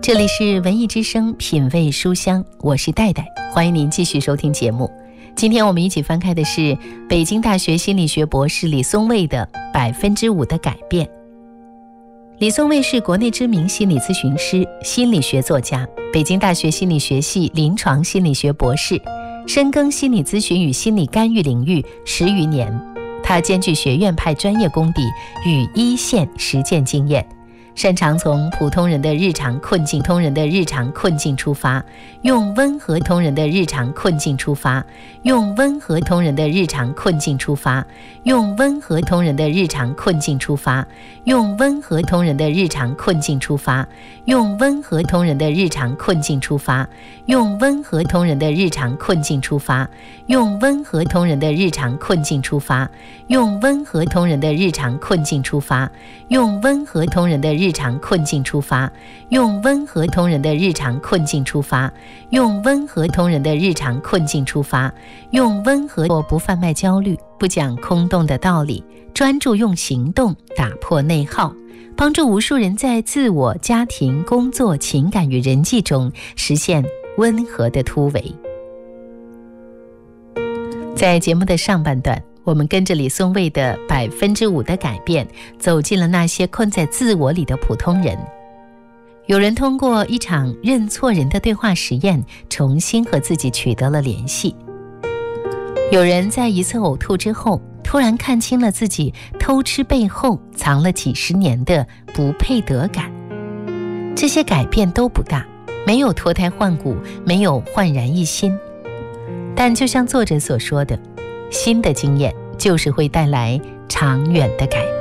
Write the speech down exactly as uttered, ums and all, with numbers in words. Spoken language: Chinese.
这里是文艺之声品味书香，我是戴戴，欢迎您继续收听节目。今天我们一起翻开的是北京大学心理学博士李松蔚的百分之五的改变。李松蔚是国内知名心理咨询师、心理学作家，北京大学心理学系临床心理学博士，深耕心理咨询与心理干预领域十余年。他兼具学院派专业功底与一线实践经验，擅长从普通人的日常困境、通人的日常困境出发，用温和通人的日常困境出发，用温和通人的日常困境出发，用温和通人的日常困境出发，用温和通人的日常困境出发，用温和通人的日常困境出发，用温和通人的日常困境出发，用温和通人的日常困境出发，用温和通人的日常困境出发，用温和通人的日常困境出发，用温和通人的日常困境出发，用温和通人的日常困境出发，用温和或不贩卖焦虑，不讲空洞的道理，专注用行动打破内耗，帮助无数人在自我、家庭、工作、情感与人际中实现温和的突围。在节目的上半段，我们跟着李松蔚的百分之五的改变，走进了那些困在自我里的普通人。有人通过一场认错人的对话实验，重新和自己取得了联系。有人在一次呕吐之后，突然看清了自己偷吃背后藏了几十年的不配得感。这些改变都不大，没有脱胎换骨，没有焕然一新。但就像作者所说的，新的经验就是会带来长远的改变。